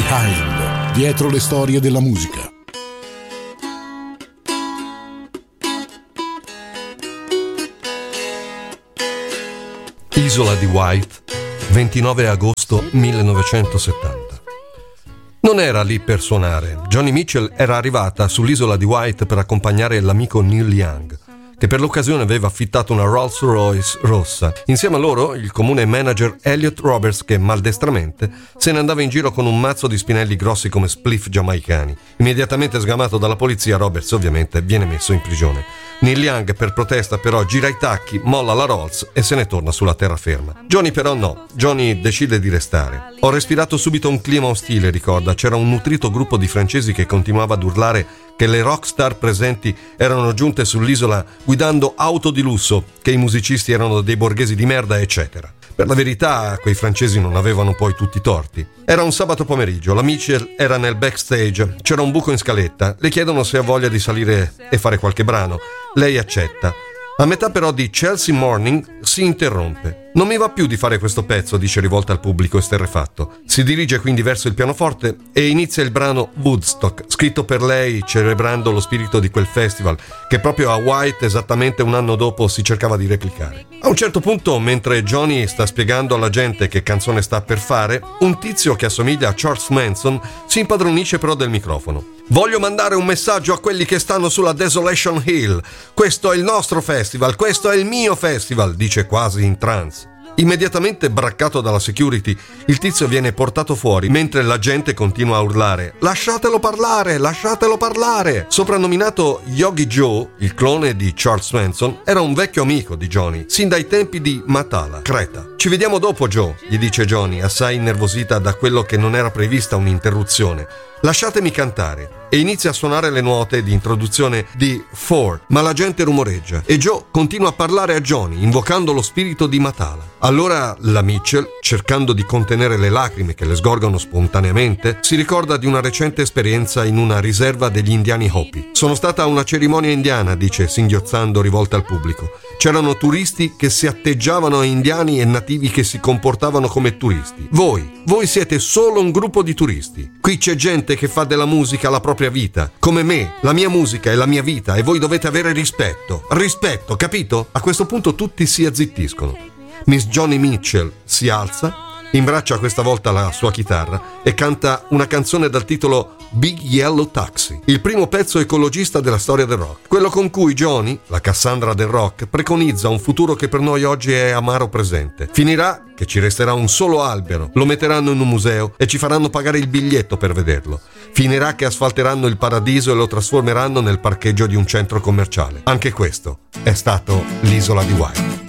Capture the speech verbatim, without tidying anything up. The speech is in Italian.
Kind, dietro le storie della musica. Isola di Wight, ventinove agosto millenovecentosettanta. Non era lì per suonare. Joni Mitchell era arrivata sull'isola di Wight per accompagnare l'amico Neil Young, che per l'occasione aveva affittato una Rolls Royce rossa. Insieme a loro il comune manager Elliot Roberts, che maldestramente se ne andava in giro con un mazzo di spinelli grossi come spliff giamaicani. Immediatamente sgamato dalla polizia, Roberts ovviamente viene messo in prigione. Neil Young per protesta però gira i tacchi, molla la Rolls e se ne torna sulla terraferma. Joni però no, Joni decide di restare. Ho respirato subito un clima ostile, ricorda. C'era un nutrito gruppo di francesi che continuava ad urlare che le rockstar presenti erano giunte sull'isola guidando auto di lusso, che i musicisti erano dei borghesi di merda, eccetera. Per la verità, quei francesi non avevano poi tutti i torti. Era un sabato pomeriggio, la Mitchell era nel backstage, c'era un buco in scaletta, le chiedono se ha voglia di salire e fare qualche brano. Lei accetta. A metà però di Chelsea Morning si interrompe. Non mi va più di fare questo pezzo, dice rivolta al pubblico esterrefatto. Si dirige quindi verso il pianoforte e inizia il brano Woodstock, scritto per lei, celebrando lo spirito di quel festival che proprio a Wight esattamente un anno dopo si cercava di replicare. A un certo punto, mentre Joni sta spiegando alla gente che canzone sta per fare, un tizio che assomiglia a Charles Manson si impadronisce però del microfono. Voglio mandare un messaggio a quelli che stanno sulla Desolation Hill. Questo è il nostro festival, questo è il mio festival, dice quasi in trance. Immediatamente braccato dalla security, il tizio viene portato fuori mentre la gente continua a urlare «Lasciatelo parlare, lasciatelo parlare!». Soprannominato Yogi Joe, il clone di Charles Manson, era un vecchio amico di Joni, sin dai tempi di Matala, Creta. «Ci vediamo dopo, Joe», gli dice Joni, assai innervosita da quello che non era prevista un'interruzione. «Lasciatemi cantare». E inizia a suonare le note di introduzione di Four, ma la gente rumoreggia e Joe continua a parlare a Joni, invocando lo spirito di Matala. Allora la Mitchell, cercando di contenere le lacrime che le sgorgano spontaneamente, si ricorda di una recente esperienza in una riserva degli indiani Hopi. «Sono stata a una cerimonia indiana», dice singhiozzando rivolta al pubblico. «C'erano turisti che si atteggiavano a indiani e nativi che si comportavano come turisti. Voi, voi siete solo un gruppo di turisti. Qui c'è gente che fa della musica la propria vita, come me. La mia musica è la mia vita e voi dovete avere rispetto. Rispetto, capito?» A questo punto tutti si azzittiscono. Miss Joni Mitchell si alza, imbraccia questa volta la sua chitarra e canta una canzone dal titolo Big Yellow Taxi, il primo pezzo ecologista della storia del rock, quello con cui Joni, la Cassandra del rock, preconizza un futuro che per noi oggi è amaro presente. Finirà che ci resterà un solo albero, lo metteranno in un museo e ci faranno pagare il biglietto per vederlo. Finirà che asfalteranno il paradiso e lo trasformeranno nel parcheggio di un centro commerciale. Anche questo è stato l'Isola di Wight.